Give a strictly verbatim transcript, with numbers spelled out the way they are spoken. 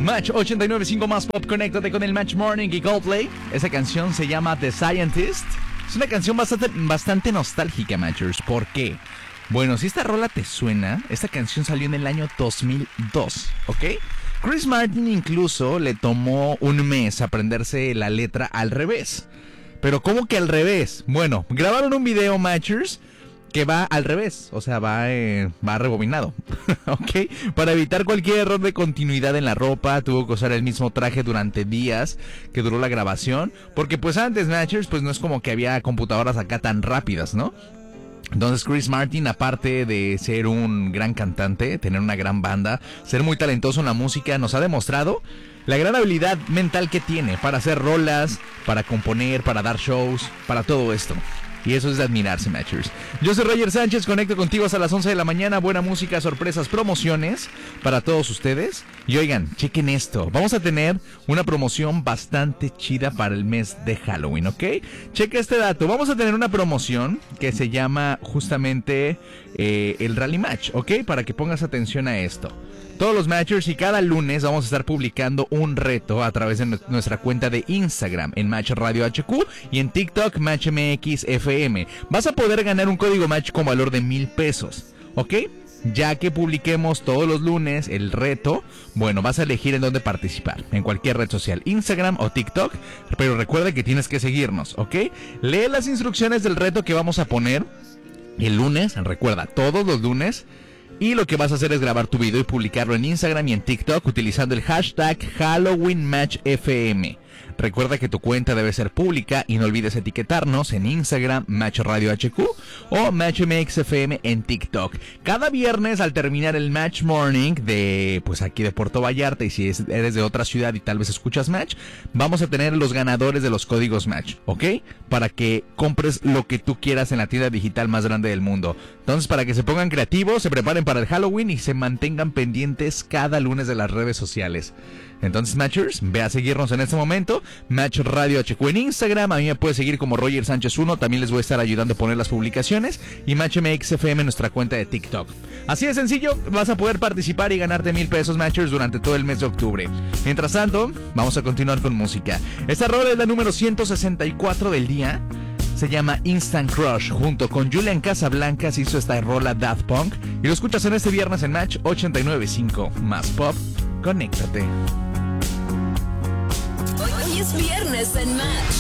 Match ochenta y nueve punto cinco más pop, conéctate con el Match Morning y Coldplay. Esa canción se llama The Scientist. Es una canción bastante, bastante nostálgica, Matchers. ¿Por qué? Bueno, si esta rola te suena, esta canción salió en el año dos mil dos, ¿ok? Chris Martin incluso le tomó un mes aprenderse la letra al revés. Pero ¿cómo que al revés? Bueno, grabaron un video, Matchers, que va al revés, o sea, va, eh, va rebobinado, ¿ok? Para evitar cualquier error de continuidad en la ropa, tuvo que usar el mismo traje durante días que duró la grabación, porque pues antes, Matchers, pues no es como que había computadoras acá tan rápidas, ¿no? Entonces Chris Martin, aparte de ser un gran cantante, tener una gran banda, ser muy talentoso en la música, nos ha demostrado la gran habilidad mental que tiene para hacer rolas, para componer, para dar shows, para todo esto. Y eso es de admirarse, Matchers. Yo soy Roger Sánchez, conecto contigo hasta las once de la mañana. Buena música, sorpresas, promociones para todos ustedes. Y oigan, chequen esto. Vamos a tener una promoción bastante chida para el mes de Halloween, ¿ok? Cheque este dato. Vamos a tener una promoción que se llama justamente eh, el Rally Match, ¿ok? Para que pongas atención a esto. Todos los Matchers y cada lunes vamos a estar publicando un reto a través de nuestra cuenta de Instagram en Match Radio H Q y en TikTok Match M X F M. Vas a poder ganar un código Match con valor de mil pesos, ¿ok? Ya que publiquemos todos los lunes el reto, bueno, vas a elegir en dónde participar, en cualquier red social, Instagram o TikTok, pero recuerda que tienes que seguirnos, ¿ok? Lee las instrucciones del reto que vamos a poner el lunes, recuerda, todos los lunes. Y lo que vas a hacer es grabar tu video y publicarlo en Instagram y en TikTok utilizando el hashtag Halloween Match F M. Recuerda que tu cuenta debe ser pública y no olvides etiquetarnos en Instagram, Match Radio H Q o Match M X F M en TikTok. Cada viernes al terminar el Match Morning de, pues aquí de Puerto Vallarta, y si eres de otra ciudad y tal vez escuchas Match, vamos a tener los ganadores de los códigos Match, ¿ok? Para que compres lo que tú quieras en la tienda digital más grande del mundo. Entonces, para que se pongan creativos, se preparen para el Halloween y se mantengan pendientes cada lunes de las redes sociales. Entonces, Matchers, ve a seguirnos en este momento, Match Radio H Q en Instagram. A mí me puedes seguir como Roger Sánchez uno, también les voy a estar ayudando a poner las publicaciones, y Match M X F M en nuestra cuenta de TikTok. Así de sencillo, vas a poder participar y ganarte mil pesos, Matchers, durante todo el mes de octubre. Mientras tanto, vamos a continuar con música. Esta rola es la número ciento sesenta y cuatro del día. Se llama Instant Crush. Junto con Julian Casablancas hizo esta rola Daft Punk. Y lo escuchas en este viernes en Match ochenta y nueve punto cinco. Más pop, conéctate. Hoy es viernes en Match.